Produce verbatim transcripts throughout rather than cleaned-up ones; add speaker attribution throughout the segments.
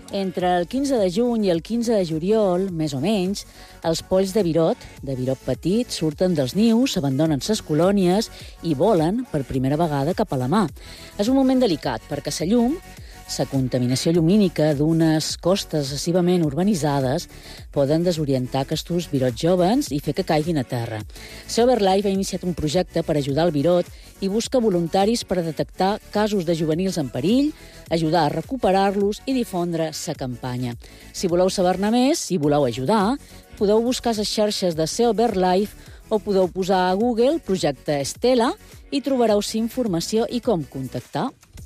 Speaker 1: Entre el quinze de juny i el quinze de juliol, més o menys, els polls de virot, de virot petit, surten dels nius, abandonen ses colònies i volen per primera vegada cap a la mar. És un moment delicat perquè sa llum, la contaminació llumínica d'unes costes excessivament urbanitzades poden desorientar aquests virots jovens i fer que caiguin a terra. SeoBirdLife ha iniciat un projecte per ajudar el virot i busca voluntaris per detectar casos de juvenils en perill, ajudar a recuperar-los i difondre sa campanya. Si voleu saber-ne més, si voleu ajudar, podeu buscar les xarxes de SeoBirdLife o podeu posar a Google projecte Estela i trobareu sa informació i com contactar.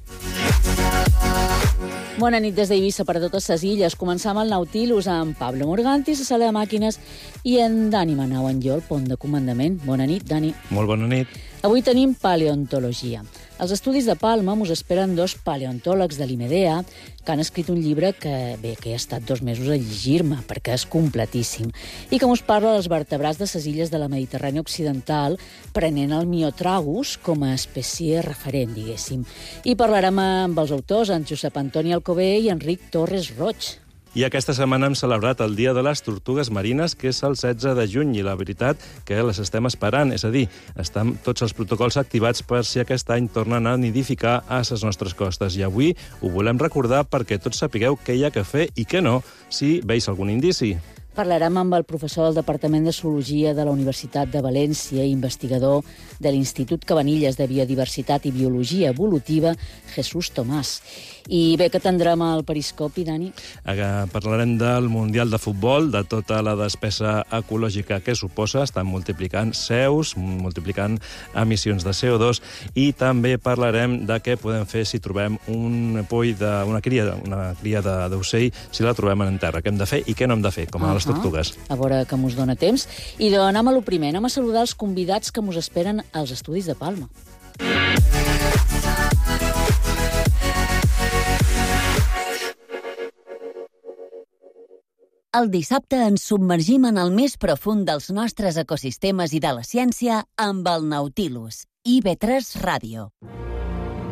Speaker 1: Bona nit des d'Eivissa per a totes les illes. Començam el Nautilus amb Pablo Morganti, la sala de màquines, i en Dani Manau en jo, el pont de comandament. Bona nit, Dani.
Speaker 2: Molt bona nit.
Speaker 1: Avui tenim paleontologia. Als estudis de Palma mos esperen dos paleontòlegs de l'Imedea que han escrit un llibre que, bé, que he estat dos mesos a llegir-me, perquè és completíssim, i que mos parla dels vertebrats de les illes de la Mediterrània Occidental, prenent el Miotragus com a espècie referent, diguéssim. I parlarem amb els autors, en Josep Antoni Alcover i Enric Torres Roig.
Speaker 2: I aquesta setmana hem celebrat el Dia de les Tortugues Marines, que és el setze de juny, i la veritat que les estem esperant, és a dir, estan tots els protocols activats per si aquest any tornen a nidificar a les nostres costes. I avui ho volem recordar perquè tots sapigueu què hi ha que fer i què no, si veus algun indici.
Speaker 1: Parlarem amb el professor del Departament de Zoologia de la Universitat de València i investigador de l'Institut Cabanilles de Biodiversitat i Biologia Evolutiva, Jesús Tomàs. I bé, que tindrem al periscopi, Dani?
Speaker 2: Parlarem del Mundial de Futbol, de tota la despesa ecològica que suposa, estan multiplicant C E Us, multiplicant emissions de C O dos, i també parlarem de què podem fer si trobem un poll de, una cria, una cria d'ocell, si la trobem en terra, què hem de fer i què no hem de fer, com a les tortugues.
Speaker 1: A veure que mos dona temps. I doncs anem a lo primer, anem a saludar els convidats que mos esperen als estudis de Palma.
Speaker 3: El dissabte ens submergim en el més profund dels nostres ecosistemes i de la ciència amb el Nautilus, I V tres Ràdio.